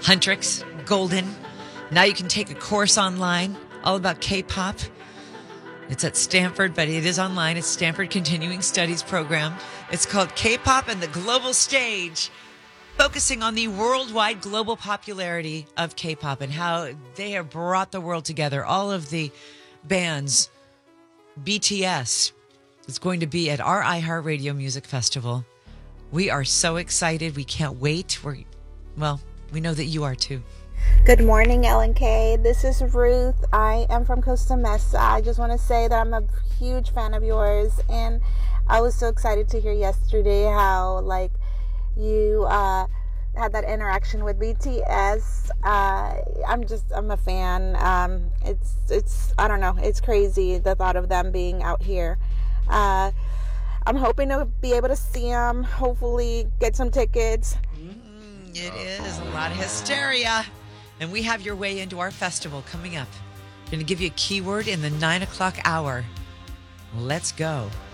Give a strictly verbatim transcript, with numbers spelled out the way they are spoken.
Huntrix, Golden. Now you can take a course online all about K-pop. It's at Stanford, but it is online. It's Stanford Continuing Studies Program. It's called K-pop and the Global Stage, focusing on the worldwide global popularity of K-pop and how they have brought the world together. All of the bands, B T S is going to be at our iHeartRadio Music Festival. We are so excited. We can't wait. We're, well, we know that you are too. Good morning, L and K. This is Ruth. I am from Costa Mesa. I just want to say that I'm a huge fan of yours, and I was so excited to hear yesterday how, like, you uh, had that interaction with B T S. Uh, I'm just, I'm a fan. Um, it's, it's, I don't know, it's crazy, the thought of them being out here. Uh, I'm hoping to be able to see them, hopefully get some tickets. Mm, it is a lot of hysteria. And we have your way into our festival coming up. Going to give you a keyword in the nine o'clock hour. Let's go.